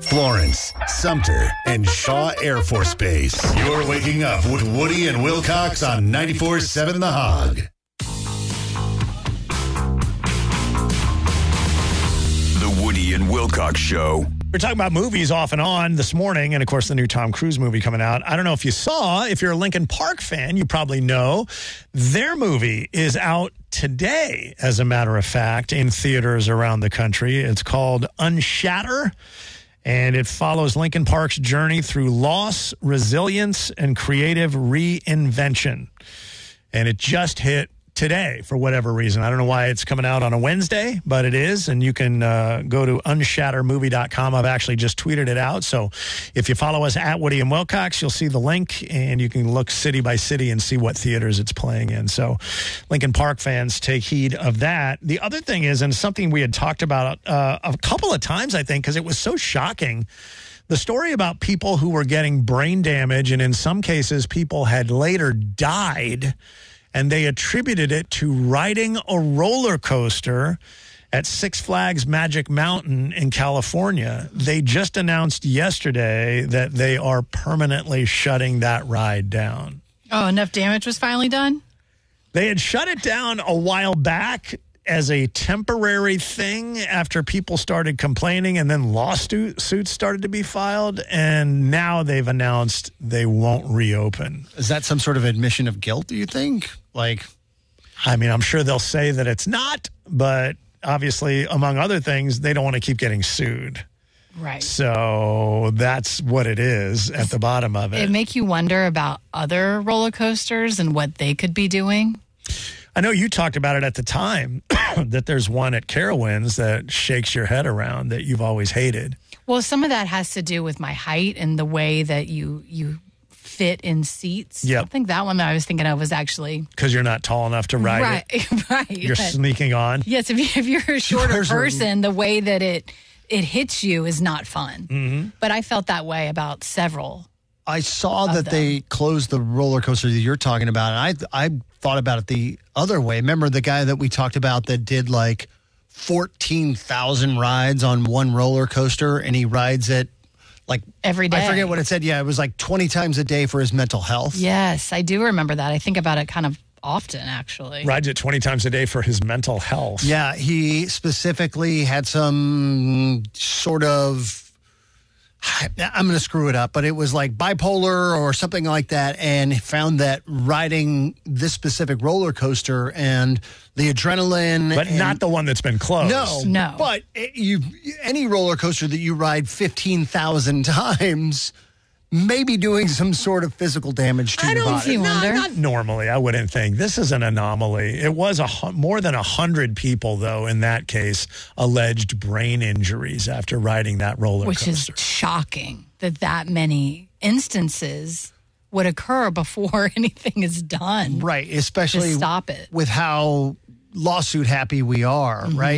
Florence, Sumter, and Shaw Air Force Base. You're waking up with Woody and Wilcox on 94.7 The Hog. The Woody and Wilcox Show. We're talking about movies off and on this morning, and of course the new Tom Cruise movie coming out. I don't know if you saw, if you're a Linkin Park fan, you probably know their movie is out today, as a matter of fact, in theaters around the country. It's called Unshatter, and it follows Linkin Park's journey through loss, resilience, and creative reinvention. And it just hit today for whatever reason. I don't know why it's coming out on a Wednesday, but it is, and you can go to unshattermovie.com. I've actually just tweeted it out, so if you follow us at Woody and Wilcox, you'll see the link, and you can look city by city and see what theaters it's playing in. So Linkin Park fans, take heed of that. The other thing is, and something we had talked about a couple of times, I think, because it was so shocking, the story about people who were getting brain damage, and in some cases people had later died, and they attributed it to riding a roller coaster at Six Flags Magic Mountain in California. They just announced yesterday that they are permanently shutting that ride down. Oh, enough damage was finally done? They had shut it down a while back as a temporary thing after people started complaining, and then lawsuits started to be filed, and now they've announced they won't reopen. Is that some sort of admission of guilt, do you think? I mean, I'm sure they'll say that it's not, but obviously, among other things, they don't want to keep getting sued. Right. So that's what it is at the bottom of it. It make you wonder about other roller coasters and what they could be doing? I know you talked about it at the time, that there's one at Carowinds that shakes your head around that you've always hated. Well, some of that has to do with my height and the way that you fit in seats. Yep. I think that one that I was thinking of was actually... Because you're not tall enough to ride it. Right. You're sneaking on. Yes, if you're a shorter person, the way that it hits you is not fun. Mm-hmm. But I felt that way about several. I saw that they closed the roller coaster that you're talking about, and I thought about it the other way. Remember the guy that we talked about that did like 14,000 rides on one roller coaster, and he rides it like every day. I forget what it said. Yeah, it was like 20 times a day for his mental health. Yes, I do remember that. I think about it kind of often, actually. Rides it 20 times a day for his mental health. Yeah, he specifically had some sort of, I'm going to screw it up, but it was like bipolar or something like that, and found that riding this specific roller coaster and the adrenaline. But not the one that's been closed. No. But any roller coaster that you ride 15,000 times may be doing some sort of physical damage to your body. Not normally, I wouldn't think. This is an anomaly. It was more than 100 people, though, in that case, alleged brain injuries after riding that roller coaster. Which is shocking that many instances would occur before anything is done. Right, especially to stop it. With how lawsuit happy we are, right?